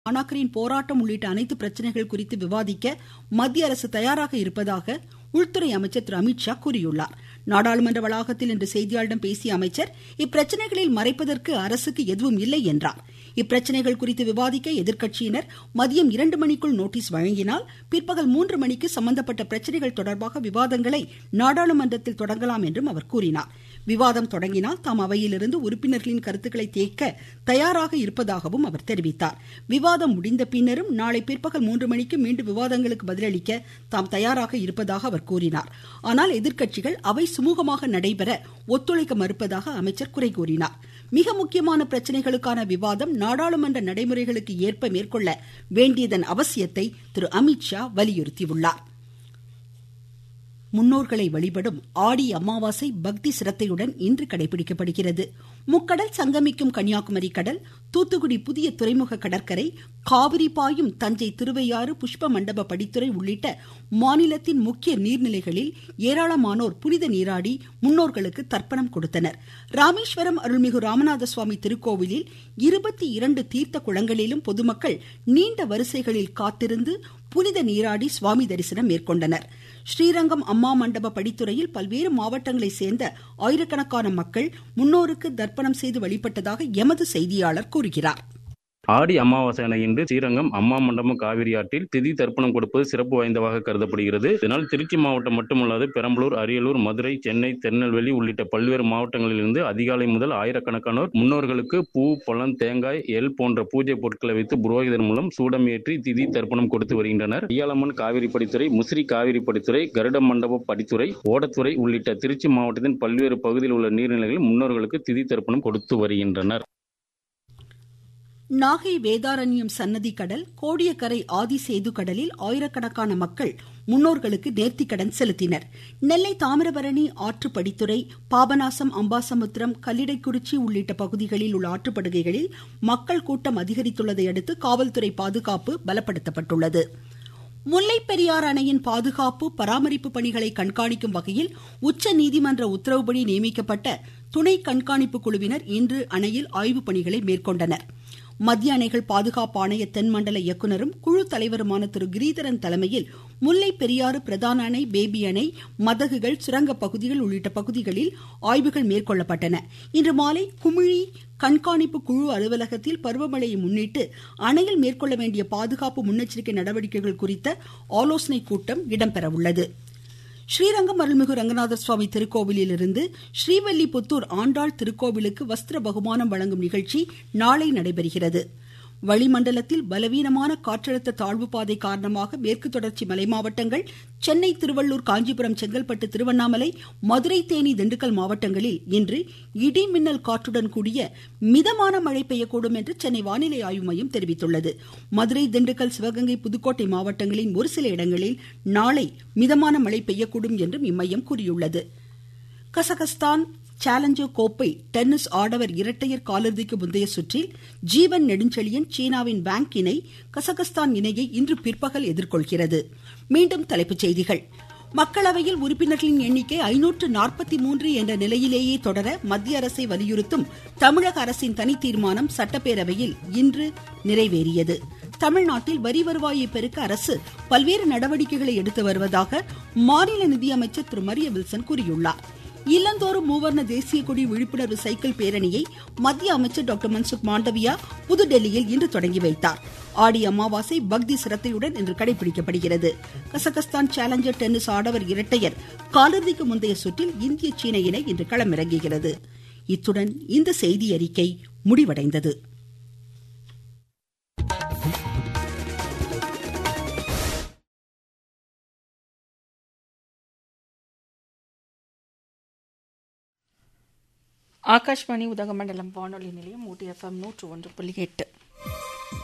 மாணாக்கரின் போராட்டம் உள்ளிட்ட அனைத்து பிரச்சனைகள் குறித்து விவாதிக்க மத்திய அரசு தயாராக இருப்பதாக உள்துறை அமைச்சர் திரு அமித்ஷா கூறியுள்ளார். நாடாளுமன்ற வளாகத்தில் இன்று செய்தியாளர்களிடம் பேசிய அமைச்சர், இப்பிரச்சனைகளில் மறைப்பதற்கு அரசுக்கு எதுவும் இல்லை என்றார். இப்பிரச்சனைகள் குறித்து விவாதிக்க எதிர்க்கட்சியினர் மதியம் 2 மணிக்குள் நோட்டீஸ் வழங்கினால் பிற்பகல் 3 மணிக்கு சம்பந்தப்பட்ட பிரச்சனைகள் தொடர்பாக விவாதங்களை நாடாளுமன்றத்தில் தொடங்கலாம் என்றும் அவர் கூறினார். விவாதம் தொடங்கினால் தாம் அவையிலிருந்து உறுப்பினர்களின் கருத்துக்களை கேட்க தயாராக இருப்பதாகவும் அவர் தெரிவித்தார். விவாதம் முடிந்த பின்னரும் நாளை பிற்பகல் 3 மணிக்கு மீண்டும் விவாதங்களுக்கு பதிலளிக்க தாம் தயாராக இருப்பதாக அவர் கூறினார். ஆனால் எதிர்க்கட்சிகள் அவை சுமூகமாக நடைபெற ஒத்துழைக்க மறுப்பதாக அமைச்சர் குறை கூறினார். மிக முக்கியமான பிரச்சனைகளுக்கான விவாதம் நாடாளுமன்ற நடைமுறைகளுக்கு ஏற்ப மேற்கொள்ள வேண்டியதன் அவசியத்தை திரு அமித்ஷா வலியுறுத்தியுள்ளார். முன்னோர்களை வழிபடும் ஆடி அமாவாசை பக்தி சிரத்தையுடன் இன்று கடைபிடிக்கப்படுகிறது. முக்கடல் சங்கமிக்கும் கன்னியாகுமரி கடல், தூத்துக்குடி புதிய துறைமுக கடற்கரை, காவிரி பாயும் தஞ்சை திருவையாறு புஷ்ப மண்டப படித்துறை உள்ளிட்ட மாநிலத்தின் முக்கிய நீர்நிலைகளில் ஏராளமானோர் புனித நீராடி முன்னோர்களுக்கு தர்ப்பணம் கொடுத்தனர். ராமேஸ்வரம் அருள்மிகு ராமநாத சுவாமி திருக்கோவிலில் 22 தீர்த்த குளங்களிலும் பொதுமக்கள் நீண்ட வரிசைகளில் காத்திருந்து புனித நீராடி சுவாமி தரிசனம் மேற்கொண்டனர். ஸ்ரீரங்கம் அம்மா மண்டப படித்துறையில் பல்வேறு மாவட்டங்களைச் சேர்ந்த ஆயிரக்கணக்கான மக்கள் முன்னோருக்கு தர்ப்பணம் செய்து வழிபட்டதாக எமது செய்தியாளர் கூறுகிறார். ஆடி அமாவாசை இன்று ஸ்ரீரங்கம் அம்மா மண்டபம் காவிரி ஆற்றில் திதி தர்ப்பணம் கொடுப்பது சிறப்பு வாய்ந்ததாக கருதப்படுகிறது. இதனால் திருச்சி மாவட்டம் மட்டுமல்லாது பெரம்பலூர், அரியலூர், மதுரை, சென்னை, திருநெல்வேலி உள்ளிட்ட பல்வேறு மாவட்டங்களிலிருந்து அதிகாலை முதல் ஆயிரக்கணக்கானோர் முன்னோர்களுக்கு பூ, பழம், தேங்காய், எள் போன்ற பூஜை பொருட்களை வைத்து புரோகிதர் மூலம் சூடம் ஏற்றி திதி தர்ப்பணம் கொடுத்து வருகின்றனர். ஐயாளம்மன் காவிரி படித்துறை, முசிறி காவிரி படித்துறை, கருட மண்டப படித்துறை, ஓடத்துறை உள்ளிட்ட திருச்சி மாவட்டத்தின் பல்வேறு பகுதியில் உள்ள நீர்நிலைகளில் முன்னோர்களுக்கு திதி தர்ப்பணம் கொடுத்து வருகின்றனர். நாகை வேதாரண்யம் சன்னதி கடல், கோடியக்கரை ஆதிசேது கடலில் ஆயிரக்கணக்கான மக்கள் முன்னோர்களுக்கு நேர்த்திக்கடன் செலுத்தினர். நெல்லை தாமிரபரணி ஆற்று படித்துறை, பாபநாசம், அம்பாசமுத்திரம், கல்லிடைக்குறிச்சி உள்ளிட்ட பகுதிகளில் உள்ள ஆற்றுப்படுகைகளில் மக்கள் கூட்டம் அதிகரித்துள்ளதை அடுத்து காவல்துறை பாதுகாப்பு பலப்படுத்தப்பட்டுள்ளது. முல்லை பெரியாறு அணையின் பாதுகாப்பு, பராமரிப்பு பணிகளை கண்காணிக்கும் வகையில் உச்சநீதிமன்ற உத்தரவுப்படி நியமிக்கப்பட்ட துணை கண்காணிப்பு குழுவினர் இன்று அணையில் ஆய்வு பணிகளை மேற்கொண்டனர். மத்திய அணைகள் பாதுகாப்பு ஆணைய தென்மண்டல இயக்குநரும் குழு தலைவருமான திரு கிரீதரன் தலைமையில் முல்லை பெரியாறு பிரதான அணை, பேபி அணை, மதகுகள், சுரங்க பகுதிகள் உள்ளிட்ட பகுதிகளில் ஆய்வுகள் மேற்கொள்ளப்பட்டன. இன்று மாலை குமிழி கண்காணிப்பு குழு அலுவலகத்தில் பருவமழையை முன்னிட்டு அணையில் மேற்கொள்ள வேண்டிய பாதுகாப்பு முன்னெச்சரிக்கை நடவடிக்கைகள் குறித்த ஆலோசனை கூட்டம் இடம்பெறவுள்ளது. ஸ்ரீரங்கம் அருள்மிகு ரங்கநாதர் சுவாமி திருக்கோவிலில் இருந்து ஸ்ரீவல்லிபுத்தூர் ஆண்டாள் திருக்கோவிலுக்கு வஸ்திர பகுமானம் வழங்கும் நிகழ்ச்சி நாளை நடைபெறுகிறது. வளிமண்டலத்தில் பலவீனமான காற்றழுத்த தாழ்வு பாதை காரணமாக மேற்கு தொடர்ச்சி மலை மாவட்டங்கள், சென்னை, திருவள்ளூர், காஞ்சிபுரம், செங்கல்பட்டு, திருவண்ணாமலை, மதுரை, தேனி, திண்டுக்கல் மாவட்டங்களில் இன்று இடி மின்னல் காற்றுடன் கூடிய மிதமான மழை பெய்யக்கூடும் என்று சென்னை வானிலை ஆய்வு மையம் தெரிவித்துள்ளது. மதுரை, திண்டுக்கல், சிவகங்கை, புதுக்கோட்டை மாவட்டங்களின் ஒரு சில இடங்களில் நாளை மிதமான மழை பெய்யக்கூடும் என்றும் இம்மையம் கூறியுள்ளது. கசகஸ்தான் சேலஞ்சர் கோப்பை டென்னிஸ் ஆடவர் இரட்டையர் காலிறுதிக்கு முந்தைய சுற்றில் ஜீவன் நெடுஞ்செழியன் சீனாவின் வாங் இணை கசகஸ்தான் இணையை இன்று பிற்பகல் எதிர்கொள்கிறது. மீண்டும் தலைப்புச் செய்திகள். மக்களவையில் உறுப்பினர்களின் எண்ணிக்கை 543 என்ற நிலையிலேயே தொடர மத்திய அரசை வலியுறுத்தும் தமிழக அரசின் தனி தீர்மானம் சட்டப்பேரவையில் இன்று நிறைவேறியது. தமிழ்நாட்டில் வரி வருவாயை பெருக்க அரசு பல்வேறு நடவடிக்கைகளை எடுத்து வருவதாக மாநில நிதியமைச்சர் திரு மரிய வில்சன் கூறியுள்ளார். இல்லந்தோறும் மூவர்ண தேசிய கொடி விழிப்புணர்வு சைக்கிள் பேரணியை மத்திய அமைச்சர் டாக்டர் மன்சுக் மாண்டவியா புதுடெல்லியில் இன்று தொடங்கி வைத்தார். ஆடி அமாவாசை பக்தி சிரத்தையுடன் இன்று கடைபிடிக்கப்படுகிறது. கசகஸ்தான் சேலஞ்சர் டென்னிஸ் ஆடவர் இரட்டையர் காலிறுதிக்கு முந்தைய சுற்றில் இந்திய சீன இணை இன்று களமிறங்குகிறது. இத்துடன் இந்த செய்தி அறிக்கை முடிவடைந்தது. ஆகாஷ்வாணி உதகமண்டலம் வானொலி நிலையம் ஊட்டி FM 101.8.